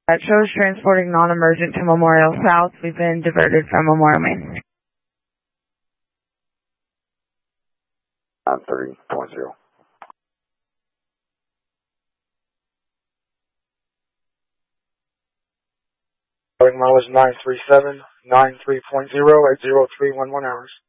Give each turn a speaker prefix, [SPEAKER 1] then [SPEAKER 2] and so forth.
[SPEAKER 1] That shows transporting non-emergent to Memorial South. We've been diverted from Memorial Main.
[SPEAKER 2] 930.0. Mileage 937, 93.0 at 0311 hours.